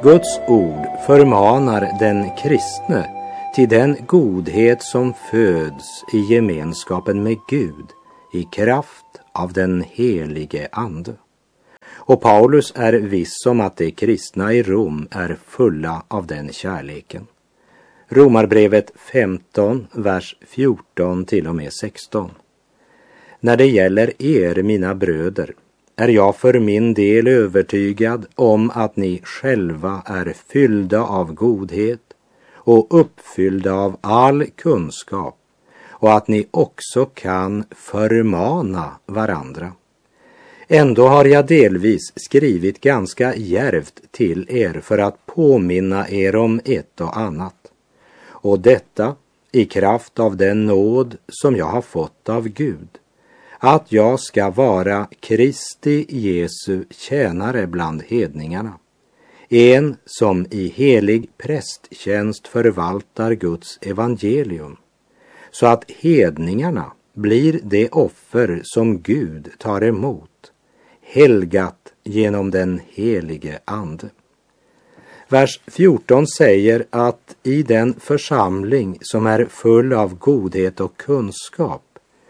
Guds ord förmanar den kristne till den godhet som föds i gemenskapen med Gud i kraft av den helige Ande. Och Paulus är viss om att de kristna i Rom är fulla av den kärleken. Romarbrevet 15, vers 14 till och med 16. När det gäller er, mina bröder, är jag för min del övertygad om att ni själva är fyllda av godhet och uppfyllda av all kunskap och att ni också kan förmana varandra. Ändå har jag delvis skrivit ganska djärvt till er för att påminna er om ett och annat. Och detta i kraft av den nåd som jag har fått av Gud, att jag ska vara Kristi Jesu tjänare bland hedningarna, en som i helig prästtjänst förvaltar Guds evangelium, så att hedningarna blir det offer som Gud tar emot, helgat genom den helige Ande. Vers 14 säger att i den församling som är full av godhet och kunskap,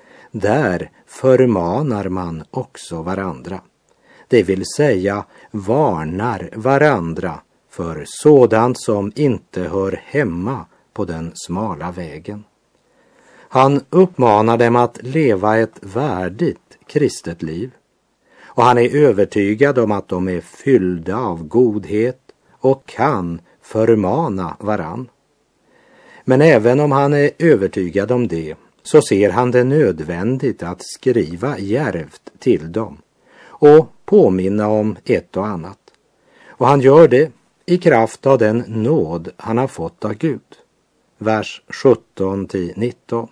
där förmanar man också varandra. Det vill säga varnar varandra för sådant som inte hör hemma på den smala vägen. Han uppmanar dem att leva ett värdigt kristet liv. Och han är övertygad om att de är fyllda av godhet och kan förmana varann. Men även om han är övertygad om det, så ser han det nödvändigt att skriva djärvt till dem och påminna om ett och annat. Och han gör det i kraft av den nåd han har fått av Gud. Vers 17-19.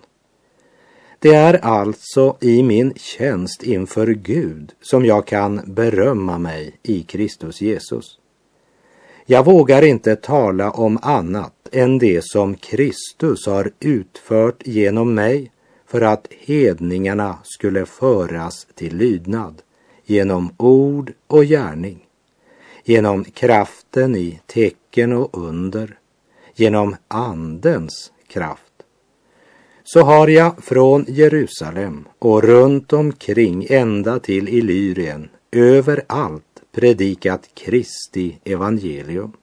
Det är alltså i min tjänst inför Gud som jag kan berömma mig i Kristus Jesus. Jag vågar inte tala om annat än det som Kristus har utfört genom mig för att hedningarna skulle föras till lydnad genom ord och gärning, genom kraften i tecken och under, genom Andens kraft. Så har jag från Jerusalem och runt omkring ända till Illyrien överallt predikat Kristi evangelium.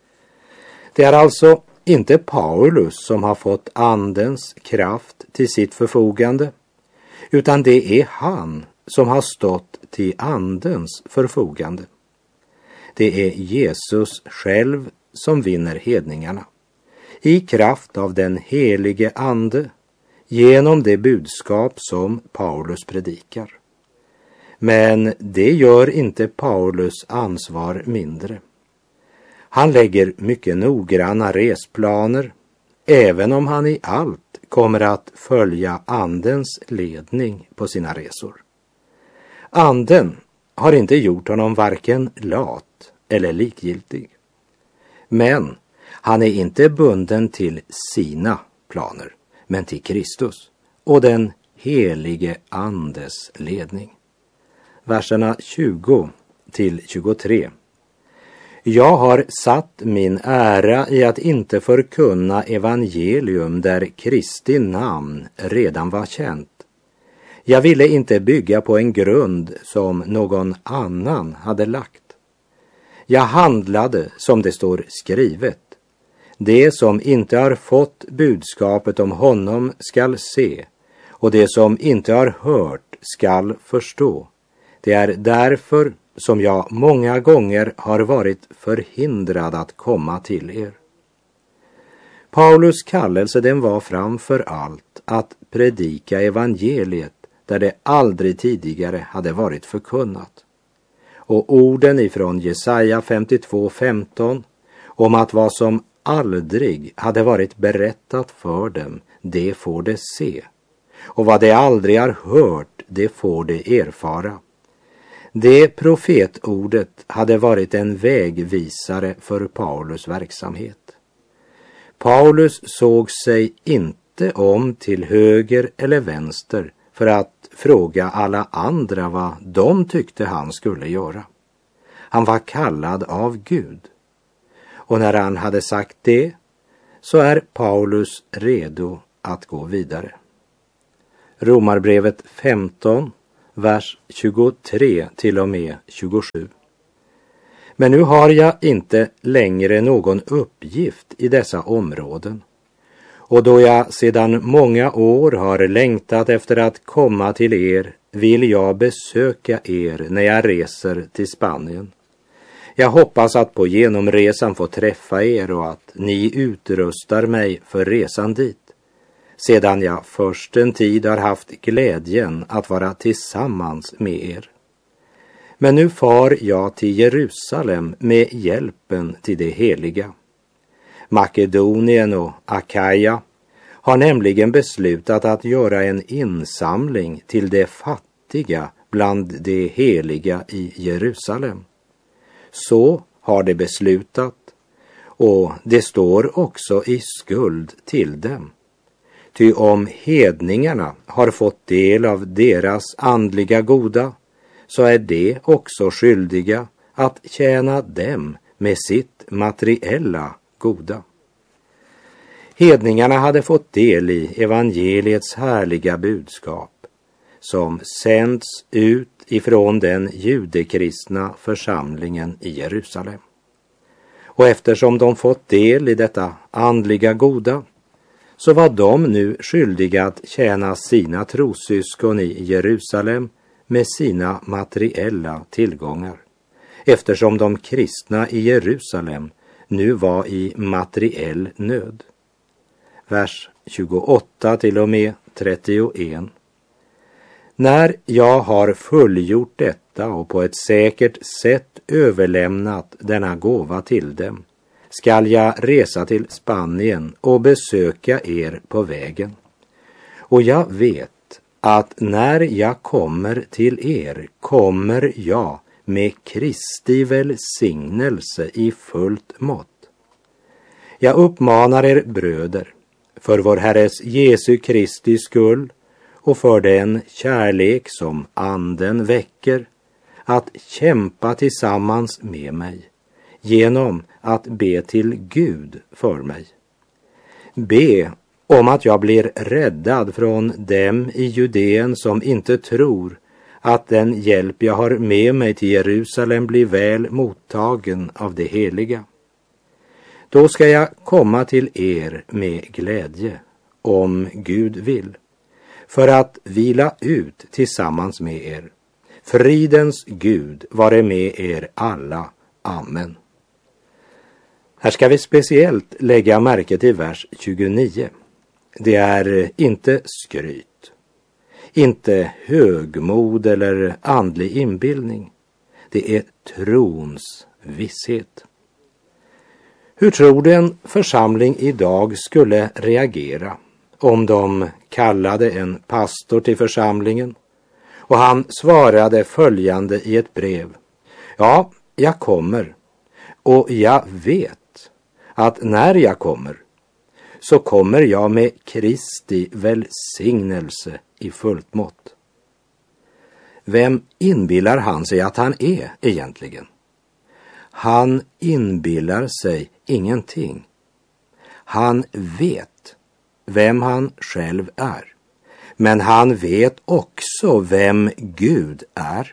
Det är alltså inte Paulus som har fått Andens kraft till sitt förfogande, utan det är han som har stått till Andens förfogande. Det är Jesus själv som vinner hedningarna, i kraft av den helige Ande, genom det budskap som Paulus predikar. Men det gör inte Paulus ansvar mindre. Han lägger mycket noggranna resplaner, även om han i allt kommer att följa Andens ledning på sina resor. Anden har inte gjort honom varken lat eller likgiltig. Men han är inte bunden till sina planer, men till Kristus och den helige Andes ledning. Verserna 20-23. Jag har satt min ära i att inte förkunna evangelium där Kristi namn redan var känt. Jag ville inte bygga på en grund som någon annan hade lagt. Jag handlade som det står skrivet. Det som inte har fått budskapet om honom skall se, och det som inte har hört skall förstå. Det är därför som jag många gånger har varit förhindrad att komma till er. Paulus kallelse, den var framför allt att predika evangeliet där det aldrig tidigare hade varit förkunnat. Och orden ifrån Jesaja 52:15 om att vad som aldrig hade varit berättat för dem, det får de se. Och vad de aldrig har hört, det får de erfara. Det profetordet hade varit en vägvisare för Paulus verksamhet. Paulus såg sig inte om till höger eller vänster för att fråga alla andra vad de tyckte han skulle göra. Han var kallad av Gud. Och när han hade sagt det, så är Paulus redo att gå vidare. Romarbrevet 15, vers 23 till och med 27. Men nu har jag inte längre någon uppgift i dessa områden. Och då jag sedan många år har längtat efter att komma till er, vill jag besöka er när jag reser till Spanien. Jag hoppas att på genomresan få träffa er och att ni utrustar mig för resan dit, sedan jag först en tid har haft glädjen att vara tillsammans med er. Men nu far jag till Jerusalem med hjälpen till det heliga. Makedonien och Akaja har nämligen beslutat att göra en insamling till de fattiga bland de heliga i Jerusalem. Så har de beslutat, och det står också i skuld till dem. Ty om hedningarna har fått del av deras andliga goda, så är de också skyldiga att tjäna dem med sitt materiella goda. Hedningarna hade fått del i evangeliets härliga budskap, som sänds ut ifrån den judekristna församlingen i Jerusalem. Och eftersom de fått del i detta andliga goda, så var de nu skyldiga att tjäna sina trossyskon i Jerusalem med sina materiella tillgångar, eftersom de kristna i Jerusalem nu var i materiell nöd. Vers 28 till och med 31. När jag har fullgjort detta och på ett säkert sätt överlämnat denna gåva till dem, skall jag resa till Spanien och besöka er på vägen. Och jag vet att när jag kommer till er, kommer jag med Kristi välsignelse i fullt mått. Jag uppmanar er bröder, för vår Herres Jesu Kristi skull och för den kärlek som anden väcker, att kämpa tillsammans med mig genom att be till Gud för mig. Be om att jag blir räddad från dem i Judeen som inte tror att den hjälp jag har med mig till Jerusalem blir väl mottagen av det heliga. Då ska jag komma till er med glädje, om Gud vill, för att vila ut tillsammans med er. Fridens Gud vare med er alla. Amen. Här ska vi speciellt lägga märke till vers 29. Det är inte skryt, inte högmod eller andlig inbildning. Det är trons visshet. Hur tror du en församling idag skulle reagera om de kallade en pastor till församlingen och han svarade följande i ett brev: ja, jag kommer, och jag vet att när jag kommer så kommer jag med Kristi välsignelse i fullt mått. Vem inbillar han sig att han är egentligen? Han inbillar sig ingenting. Han vet vem han själv är, men han vet också vem Gud är.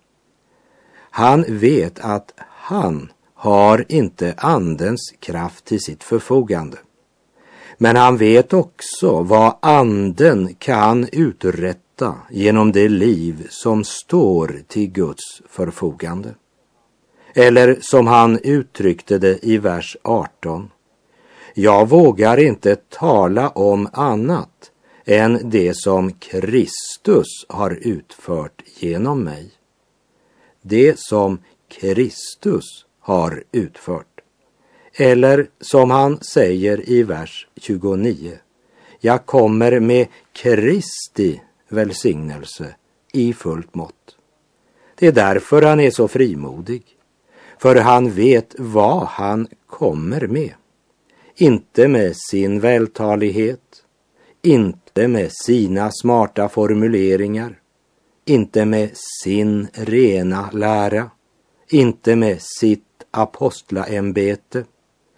Han vet att han har inte andens kraft till sitt förfogande. Men han vet också vad anden kan uträtta genom det liv som står till Guds förfogande. Eller som han uttryckte det i vers 18: jag vågar inte tala om annat än det som Kristus har utfört genom mig. Det som Kristus har utfört. Eller som han säger i vers 29: jag kommer med Kristi välsignelse i fullt mått. Det är därför han är så frimodig. För han vet vad han kommer med. Inte med sin vältalighet, inte med sina smarta formuleringar, inte med sin rena lära, inte med sitt apostlaämbete,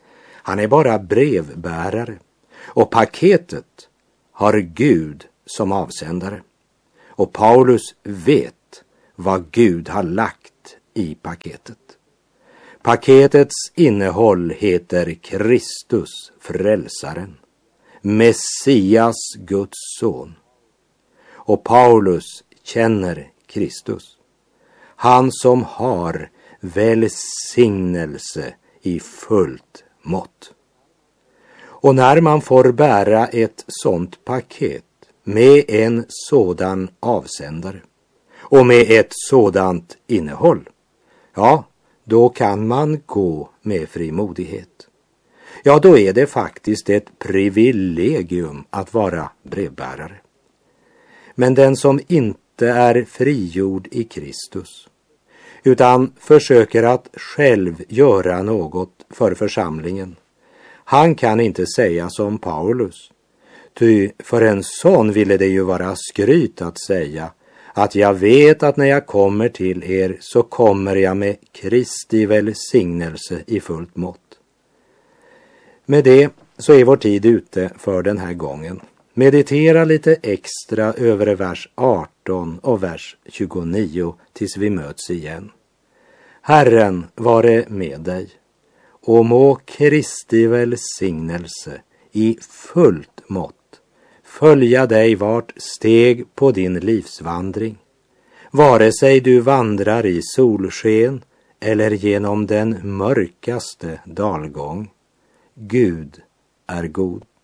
Han är bara brevbärare och paketet har Gud som avsändare. Och Paulus vet vad Gud har lagt i paketet. Paketets innehåll heter Kristus, frälsaren, Messias, Guds son. Och Paulus känner Kristus, han som har välsignelse i fullt mått. Och när man får bära ett sådant paket med en sådan avsändare och med ett sådant innehåll, ja, då kan man gå med frimodighet. Ja, då är det faktiskt ett privilegium att vara brevbärare. Men den som inte är frigjord i Kristus, utan försöker att själv göra något för församlingen, han kan inte säga som Paulus. Ty för en sån ville det ju vara skryt att säga att jag vet att när jag kommer till er så kommer jag med Kristi välsignelse i fullt mått. Med det så är vår tid ute för den här gången. Meditera lite extra över vers 18 och vers 29 tills vi möts igen. Herren vare med dig, och må Kristi välsignelse i fullt mått följa dig vart steg på din livsvandring, vare sig du vandrar i solsken eller genom den mörkaste dalgång. Gud är god.